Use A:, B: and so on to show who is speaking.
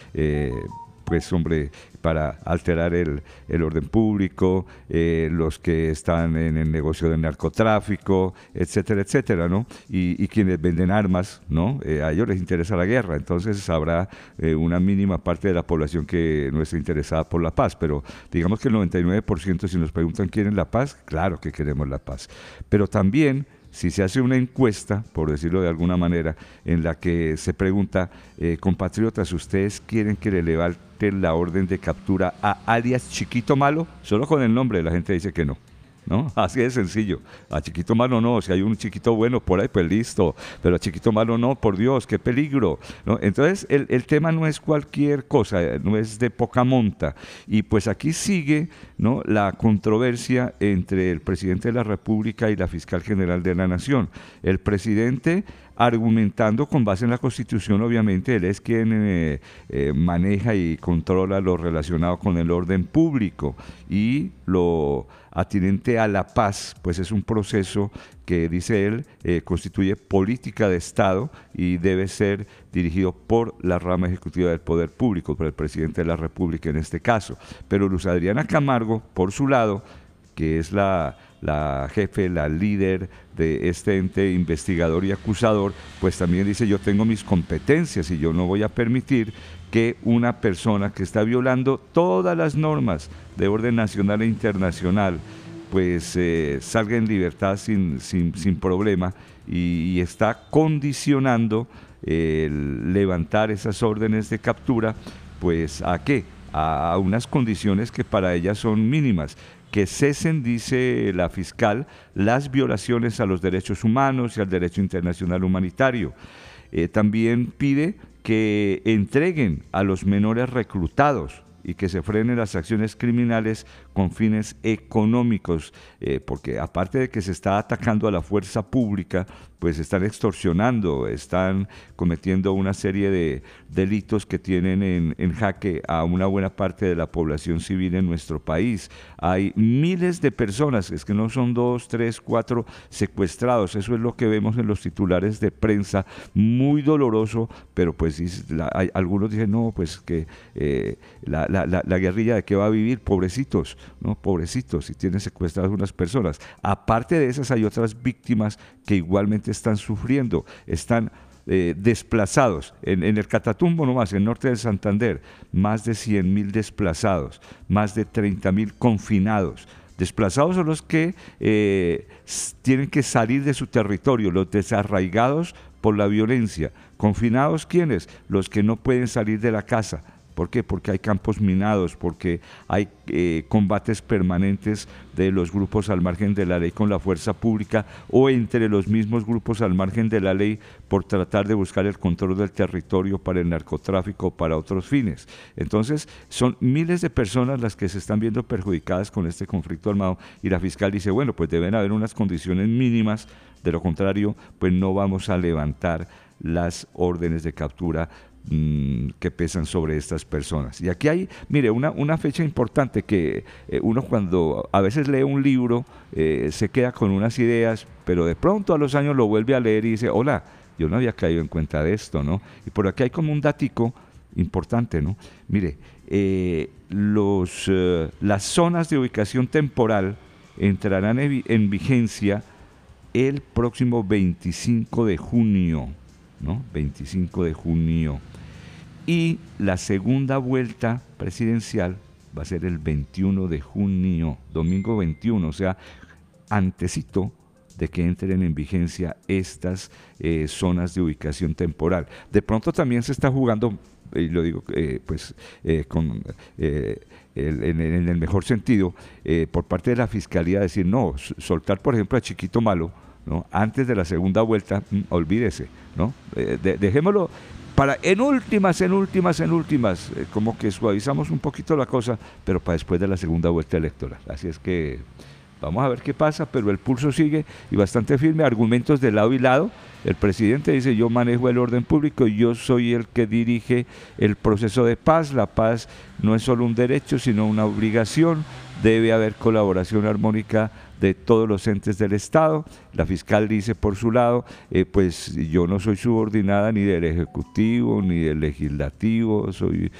A: pues hombre, para alterar el orden público, los que están en el negocio del narcotráfico, etcétera, etcétera, ¿no? Y quienes venden armas, ¿no? A ellos les interesa la guerra, entonces habrá una mínima parte de la población que no está interesada por la paz, pero digamos que el 99%, si nos preguntan quieren la paz, claro que queremos la paz, pero también si se hace una encuesta, por decirlo de alguna manera, en la que se pregunta, compatriotas, ¿ustedes quieren que le levanten la orden de captura a alias Chiquito Malo? Solo con el nombre la gente dice que no. ¿No? Así de sencillo. A Chiquito Malo no, si hay un chiquito bueno por ahí, pues listo, pero a Chiquito Malo no, por Dios, qué peligro, ¿no? Entonces el tema no es cualquier cosa, no es de poca monta, y pues aquí sigue, ¿no?, la controversia entre el presidente de la República y la fiscal general de la Nación. El presidente argumentando con base en la Constitución, obviamente, él es quien maneja y controla lo relacionado con el orden público, y lo atinente a la paz, pues es un proceso que, dice él, constituye política de Estado y debe ser dirigido por la rama ejecutiva del poder público, por el presidente de la República en este caso. Pero Luz Adriana Camargo, por su lado, que es la jefe, la líder de este ente investigador y acusador, pues también dice: yo tengo mis competencias y yo no voy a permitir que una persona que está violando todas las normas de orden nacional e internacional pues salga en libertad sin problema, y está condicionando el levantar esas órdenes de captura, pues ¿a qué? A unas condiciones que para ella son mínimas: que cesen, dice la fiscal, las violaciones a los derechos humanos y al derecho internacional humanitario. También pide que entreguen a los menores reclutados y que se frenen las acciones criminales con fines económicos, porque aparte de que se está atacando a la fuerza pública, pues están extorsionando, están cometiendo una serie de delitos que tienen en jaque a una buena parte de la población civil en nuestro país. Hay miles de personas, es que no son 2, 3, 4 secuestrados, eso es lo que vemos en los titulares de prensa, muy doloroso, pero pues algunos dicen, no, pues que la guerrilla de qué va a vivir, pobrecitos, ¿no? Pobrecitos, si tienen secuestradas unas personas. Aparte de esas hay otras víctimas que igualmente están sufriendo, están desplazados. En el Catatumbo nomás, en el norte de Santander, más de 100.000 desplazados, más de 30.000 confinados. Desplazados son los que tienen que salir de su territorio, los desarraigados por la violencia. Confinados, ¿quiénes? Los que no pueden salir de la casa. ¿Por qué? Porque hay campos minados, porque hay combates permanentes de los grupos al margen de la ley con la fuerza pública, o entre los mismos grupos al margen de la ley por tratar de buscar el control del territorio para el narcotráfico o para otros fines. Entonces, son miles de personas las que se están viendo perjudicadas con este conflicto armado, y la fiscal dice, bueno, pues deben haber unas condiciones mínimas, de lo contrario, pues no vamos a levantar las órdenes de captura que pesan sobre estas personas. Y aquí hay, mire, una fecha importante que uno cuando a veces lee un libro se queda con unas ideas, pero de pronto a los años lo vuelve a leer y dice, hola, yo no había caído en cuenta de esto, ¿no? Y por aquí hay como un datico importante, ¿no? Mire, las zonas de ubicación temporal entrarán en vigencia el próximo 25 de junio, ¿no? 25 de junio. Y la segunda vuelta presidencial va a ser el 21 de junio, domingo 21, o sea, antesito de que entren en vigencia estas zonas de ubicación temporal. De pronto también se está jugando, y lo digo en el mejor sentido, por parte de la Fiscalía, decir, no, soltar por ejemplo a Chiquito Malo, ¿no?, antes de la segunda vuelta, olvídese, ¿no? Dejémoslo para en últimas, como que suavizamos un poquito la cosa, pero para después de la segunda vuelta electoral. Así es que vamos a ver qué pasa, pero el pulso sigue y bastante firme, argumentos de lado y lado. El presidente dice, yo manejo el orden público, yo soy el que dirige el proceso de paz. La paz no es solo un derecho, sino una obligación. Debe haber colaboración armónica de todos los entes del Estado. La fiscal dice por su lado, pues yo no soy subordinada ni del Ejecutivo ni del Legislativo, soy